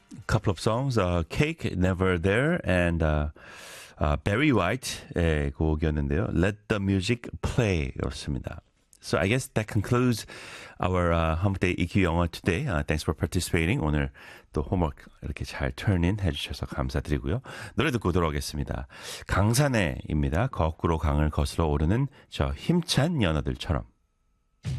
couple of songs, Cake, Never There, and Barry White의 곡이었는데요. Let the Music Play 였습니다. So I guess that concludes our Hump Day EQ 영어 today. Thanks for participating. 오늘 또 홈워크 이렇게 잘 턴인 해주셔서 감사드리고요. 노래 듣고 돌아오겠습니다. 강산해입니다. 거꾸로 강을 거슬러 오르는 저 힘찬 연어들처럼.